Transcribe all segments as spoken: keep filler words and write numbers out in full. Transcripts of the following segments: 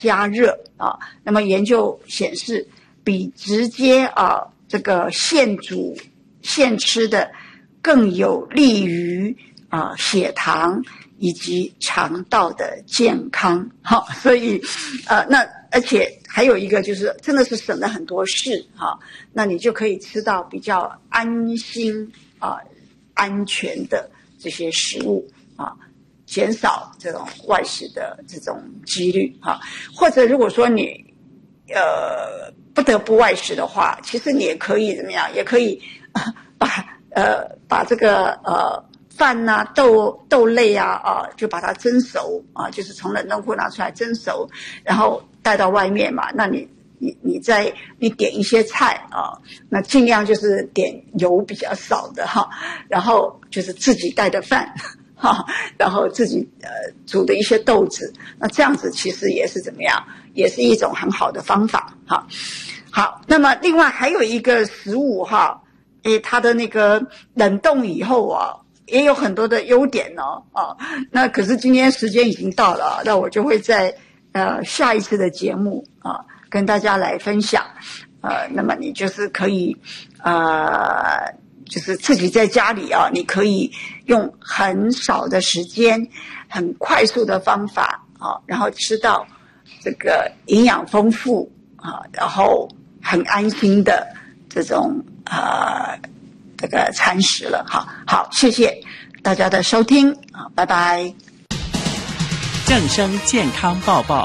加热啊。那么研究显示，比直接啊这个现煮现吃的更有利于啊血糖以及肠道的健康。好，所以呃那而且还有一个就是真的是省了很多事哈，那你就可以吃到比较安心啊安全的这些食物啊，减少这种外食的这种几率哈。或者如果说你呃不得不外食的话，其实你也可以怎么样，也可以、呃、把呃把这个呃饭呐、啊、豆豆类啊啊就把它蒸熟啊，就是从冷冻库拿出来蒸熟，然后带到外面嘛。那你你你再你点一些菜啊，那尽量就是点油比较少的哈，然后就是自己带的饭哈，然后自己呃煮的一些豆子，那这样子其实也是怎么样，也是一种很好的方法哈。好，那么另外还有一个食物哈，诶，它的那个冷冻以后啊，也有很多的优点哦啊。那可是今天时间已经到了，那我就会在呃下一次的节目啊跟大家来分享。呃，那么你就是可以呃。就是自己在家里啊，你可以用很少的时间，很快速的方法啊，然后吃到这个营养丰富啊，然后很安心的这种呃这个餐食了。好，好，谢谢大家的收听啊，拜拜。 正声健康报报。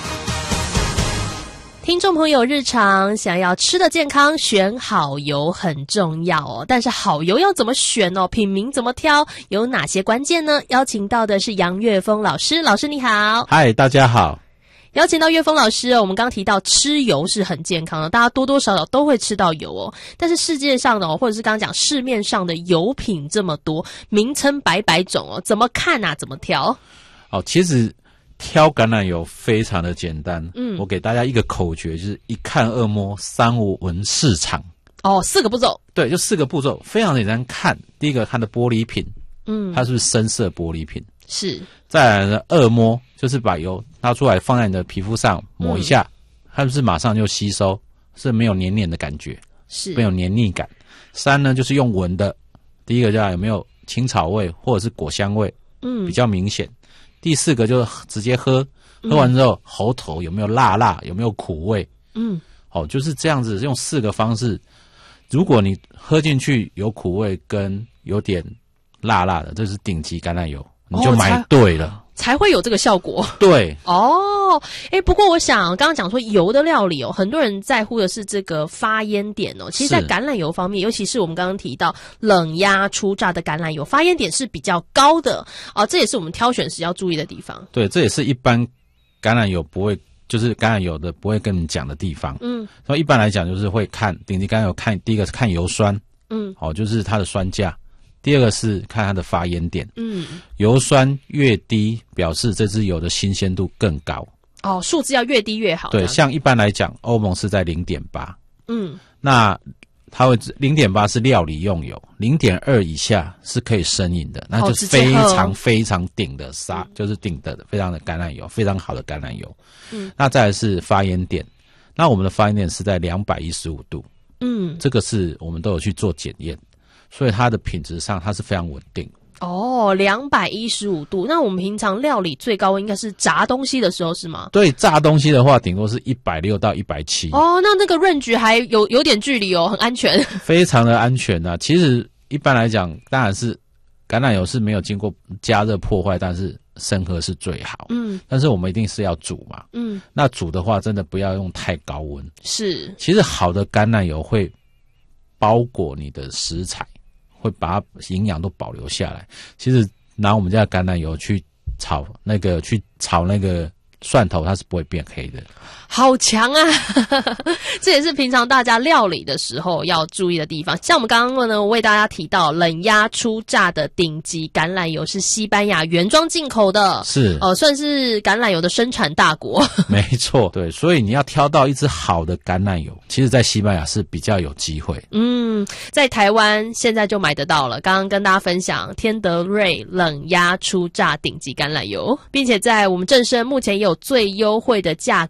听众朋友，日常想要吃的健康，选好油很重要哦。但是好油要怎么选哦？品名怎么挑？有哪些关键呢？邀请到的是杨岳峰老师，老师你好。 嗨，大家好。 邀请到岳峰老师哦，我们刚刚提到吃油是很健康的，大家多多少少都会吃到油哦。但是世界上的哦，或者是刚刚讲市面上的油品这么多，名称百百种哦，怎么看啊？怎么挑？ 哦，其实挑橄榄油非常的简单， 嗯， 我给大家一个口诀，就是一看二摸三闻四尝。 哦，四个步骤。 对，就四个步骤，非常简单。看第一个，它的玻璃瓶， 嗯， 它是不是深色玻璃瓶？ 是。 再来呢，二摸就是把油拿出来放在你的皮肤上抹一下，嗯，它是不是马上就吸收，是没有黏黏的感觉， 是没有黏腻感。三呢，就是用闻的，第一个叫有没有青草味或者是果香味，嗯，比较明显。第四个就是直接喝，喝完之后，嗯，喉头有没有辣辣，有没有苦味，嗯，好，就是这样子，用四个方式。如果你喝进去有苦味跟有点辣辣的，这是顶级橄榄油，你就买对了。哦， 才会有这个效果。 对。 哦，诶，不过我想刚刚讲说油的料理哦，很多人在乎的是这个发烟点哦。其实在橄榄油方面，尤其是我们刚刚提到冷压初榨的橄榄油，发烟点是比较高的啊，这也是我们挑选时要注意的地方。 对，这也是一般橄榄油不会，就是橄榄油的不会跟你讲的地方。嗯，所以一般来讲就是会看顶级橄榄油，看第一个是看油酸，嗯，好，就是它的酸价。第二个是看它的发烟点，嗯，油酸越低，表示这支油的新鲜度更高。 哦，数字要越低越好。 对，像一般来讲，欧盟是在 零点八， 嗯，那它会 零点八 是料理用油， 零点二 以下是可以生饮的，那就是非常非常顶的沙，嗯，就是顶的非常的橄榄油，非常好的橄榄油。嗯，那再来是发烟点，那我们的发烟点是在两百一十五度，嗯，这个是我们都有去做检验。所以它的品质上它是非常稳定。 哦，两百一十五度，那我们平常料理最高温应该是炸东西的时候是吗？ 对，炸东西的话顶多是一百六到一百七。 哦，那那个 range 还有有点距离哦，很安全。 非常的安全啊。其实一般来讲，当然是橄榄油是没有经过加热破坏，但是生喝是最好。嗯，但是我们一定是要煮嘛。嗯，那煮的话真的不要用太高温。 是， 其实好的橄榄油会包裹你的食材，会把它营养都保留下来。其实拿我们家的橄榄油去炒那个去炒那个蒜头，它是不会变黑的。 好强啊这也是平常大家料理的时候要注意的地方。像我们刚刚呢，我为大家提到冷压初榨的顶级橄榄油是西班牙原装进口的， 是呃，算是橄榄油的生产大国没错，对，所以你要挑到一支好的橄榄油，其实在西班牙是比较有机会。 嗯， 嗯，在台湾现在就买得到了。刚刚跟大家分享天德瑞冷压初榨顶级橄榄油，并且在我们正生目前也有最优惠的价